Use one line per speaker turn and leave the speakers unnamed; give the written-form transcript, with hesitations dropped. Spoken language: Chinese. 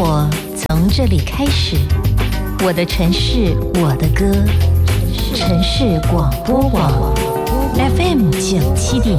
活从这里开始，我的城市，我的歌，城市广播网 FM 97.1